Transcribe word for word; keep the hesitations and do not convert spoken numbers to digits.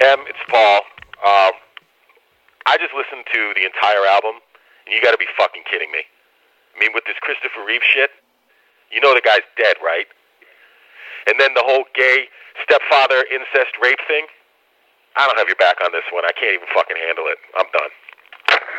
Em, it's Paul. Um, I just listened to the entire album, and you got to be fucking kidding me. I mean, with this Christopher Reeve shit, you know the guy's dead, right? And then the whole gay stepfather incest rape thing. I don't have your back on this one. I can't even fucking handle it. I'm done.